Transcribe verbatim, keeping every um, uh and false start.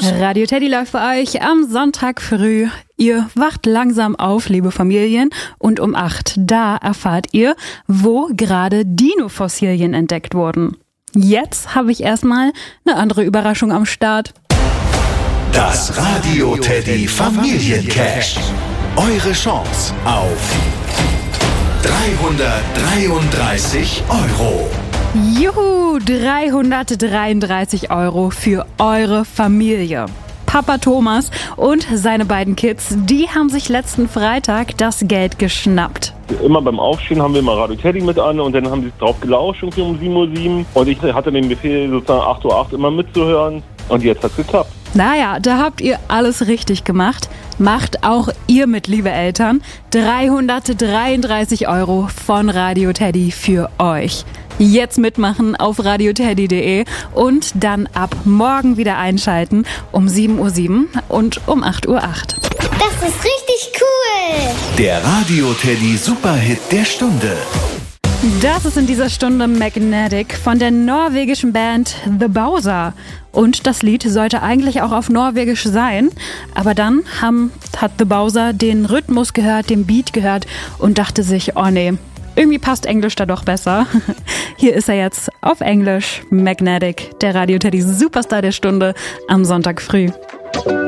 News. Radio Teddy läuft bei euch am Sonntag früh. Ihr wacht langsam auf, liebe Familien, und um acht, da erfahrt ihr, wo gerade Dino-Fossilien entdeckt wurden. Jetzt habe ich erstmal eine andere Überraschung am Start. Das Radio Teddy Familiencash. Eure Chance auf dreihundertdreiunddreißig Euro. Juhu, dreihundertdreiunddreißig Euro für eure Familie. Papa Thomas und seine beiden Kids, die haben sich letzten Freitag das Geld geschnappt. Immer beim Aufstehen haben wir immer Radio Teddy mit an und dann haben sie drauf gelauscht irgendwie um sieben Uhr sieben und ich hatte den Befehl sozusagen acht Uhr acht immer mitzuhören und jetzt hat's geklappt. Naja, da habt ihr alles richtig gemacht. Macht auch ihr mit, liebe Eltern. dreihundertdreiunddreißig Euro von Radio Teddy für euch. Jetzt mitmachen auf radioteddy punkt de und dann ab morgen wieder einschalten um sieben Uhr sieben und um acht Uhr acht. Das ist richtig cool! Der Radio Teddy Superhit der Stunde. Das ist in dieser Stunde Magnetic von der norwegischen Band The Bowser. Und das Lied sollte eigentlich auch auf Norwegisch sein. Aber dann haben, hat The Bowser den Rhythmus gehört, den Beat gehört und dachte sich, oh nee, irgendwie passt Englisch da doch besser. Hier ist er jetzt auf Englisch, Magnetic, der Radio Teddy Superstar der Stunde am Sonntag früh.